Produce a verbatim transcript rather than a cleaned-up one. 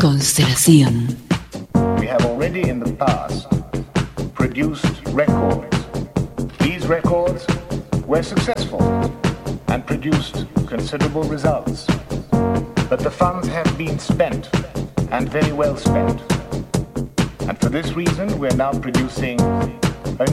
Constelación. We have already in the past produced records. These records were successful and produced considerable results. But the funds have been spent, and very well spent. And for this reason, we're now producing a